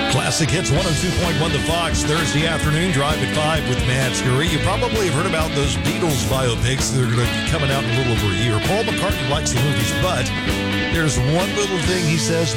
Classic Hits 102.1 The Fox, Thursday afternoon drive at 5 with Matt Scurry. You probably have heard about those Beatles biopics that are going to be coming out in a little over a year. Paul McCartney likes the movies, but there's one little thing he says